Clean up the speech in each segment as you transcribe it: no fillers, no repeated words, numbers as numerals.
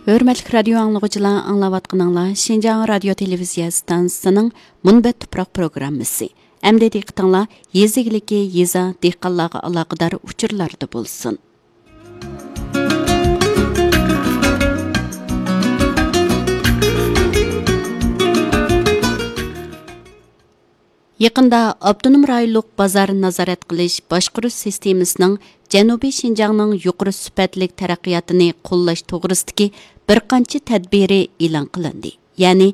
Hörmətli radio anlıqçılar, anlavatqınlar, Şinjan Radio Televiziya stansiyasının Munbat Tuproq programmasi. Əmdə diqqətinizlər yezigliki yeza dehqonlarga aloqador uchurlarda bo'lsin. Yaqında Avtonom rayonluq bozor nazorat qilish boshqaruv sistemasining Janubiy Şinjanning yuqori sifatli taraqqiyotini qo'llash to'g'risidagi bir qancha tadbiri e'lon qilindi. Ya'ni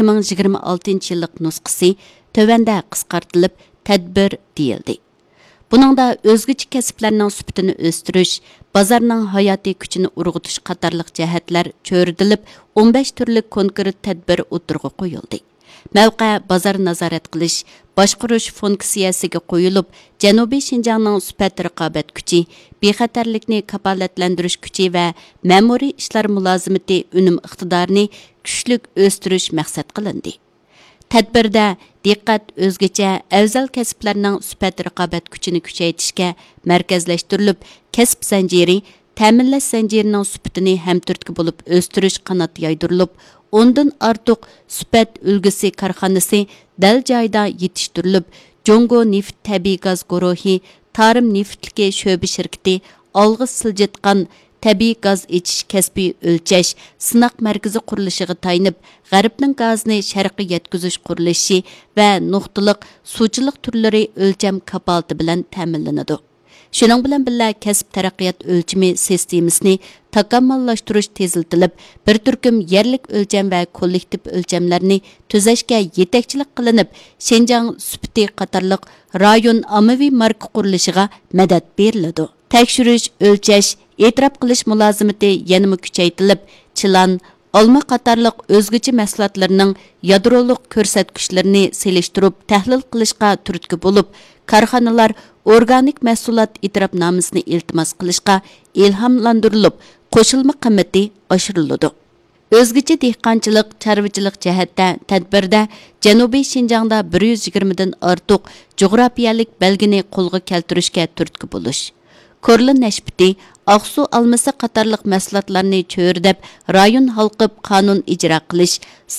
2026-yillik nusxasi tövəndə qisqartılıb tədbir deyildi. Buningda o'zgacha kasblarning sifatini o'stirish, bozorning hayotiy kuchini urg'utish qatorliq jihatlar cho'ridilib, 15 turli konkret tadbir o'tirg'i qo'yildi. Mavqa bozor nazorat qilish, boshqarish funksiyasiga qo'yilib, Janubiy Şinjanning sifat raqobat kuchi, bexatarlikni kafolatlantirish kuchi va ma'muriy ishlar mulozimati unum iqtidorini kuchlik o'stirish maqsad qilindi. Tadbirda diqqat o'zgacha afzal kasblarning sifat raqobat kuchini kuchaytirishga markazlashtirilib, kasb zanjiri, ta'minlash zanjirining sifatini hamturtki bo'lib o'stirish qanot yaydirilib, ondan ortiq sifat ulgisi korxonasi dal joyda yetishtirilib, Jongo neft tabiiy gaz guruhi, Tarim neftliki sho'ba shirkati olg'a siljitgan tabiiy gaz ichish kasbiy o'lchash sinoq markazi qurilishiga tayinib, g'arbning gazni sharqqa yetkazish qurilishi va nuqtaliq suvchilik turlari o'lcham kapolati bilan ta'minlanadi. Shuning bilan birga kasb taraqqiyot o'lchimi sistemasini takomillashtirish teziltilib, bir turkum yerlik o'lcham va kollektiv o'lchamlarni tuzashga yetakchilik qilinib, Şinjan sufiti qatorliq rayon ommaviy marka qurilishiga madad beriladi. Tekshirish, o'lchash, e'tirof qilish mulozimati yanada kuchaytirilib, chilan, olma qatorliq o'zgacha mahsulotlarning yadroliq ko'rsatkichlarini selishtirib, tahlil qilishga turtki bo'lib, korxonalar organik mahsulot e'tirofnomasini iltimos qilishga ilhomlantirilib, qo'shilma qimmati oshiriladi. O'zgacha dehqonchilik, chorvachilik jihatda tadbirda Janubiy Şinjanda 120 dan ortiq jo'grafiyalik belgini qo'lga keltirishga turtki bo'lish. Korlin nashbiti, Aqsu almasi qatorliq mahsulotlarni cho'rdab, rayon halqib qonun ijro qilish,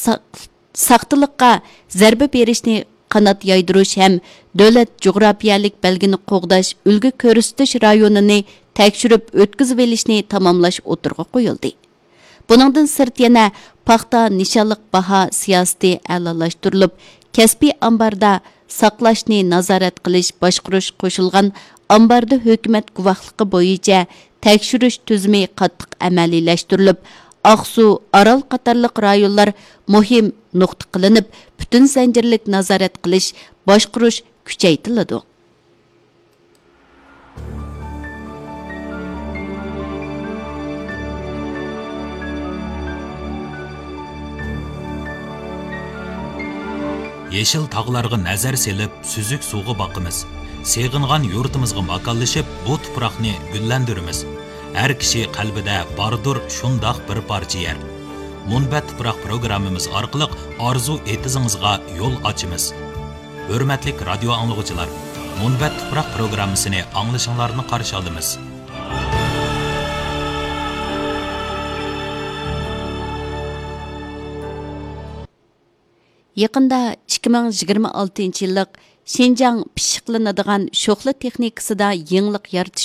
saqtiliqqa zarba berishni qanot yaydirish ham davlat jo'grafiyalik belgini qo'g'dash, ulgu ko'rsatish rayonini tekshirib o'tkazib olishni tamomlash o'tirg'i qo'yildi. Buningdan sirt yana paxta nishonliq baho siyosati a'lolashtirilib, kasbiy ambarda saqlashni nazorat qilish, boshqarish qo'shilgan ambarda hukumat guvohligi bo'yicha tekshirish tuzumi qattiq amaliylashtirilib, Aqsu, Aral qatorliq rayonlar muhim nuqta qilinib, butun zanjirlik nazorat qilish, boshqarish kuchaytiriladi. Yeşil tağlarga nazar selib, süzük suğu baqimiz. Seg'ingan yurtimizga makonlashib, bu tuproqni gullandiramiz. Har kishi qalbida bordir shundoq bir parcha yer. Munbat tuproq programmamiz orqali orzu etizingizga yo'l ochamiz. Hurmatli radio anglag'uchilar, Munbat tuproq programmasini anglashinglarni qarshi olamiz. Yaqında 2026-yillik Şinjan pishiqlanadigan sho'xli texnikasida yangilik yaratish